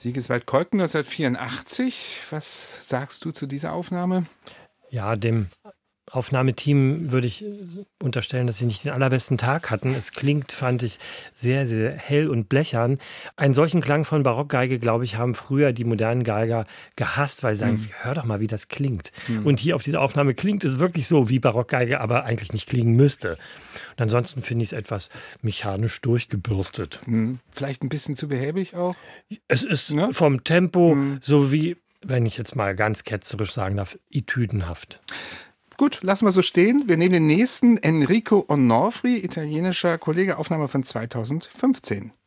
Sigiswald Kolken 1984. Was sagst du zu dieser Aufnahme? Ja, dem Aufnahmeteam würde ich unterstellen, dass sie nicht den allerbesten Tag hatten. Es klingt, fand ich, sehr, sehr hell und blechern. Einen solchen Klang von Barockgeige, glaube ich, haben früher die modernen Geiger gehasst, weil sie sagen, hör doch mal, wie das klingt. Und hier auf dieser Aufnahme klingt es wirklich so, wie Barockgeige aber eigentlich nicht klingen müsste. Und ansonsten finde ich es etwas mechanisch durchgebürstet. Vielleicht ein bisschen zu behäbig auch? Es ist vom Tempo so wie, wenn ich jetzt mal ganz ketzerisch sagen darf, etüdenhaft. Gut, lassen wir so stehen. Wir nehmen den nächsten, Enrico Onofri, italienischer Kollege, Aufnahme von 2015.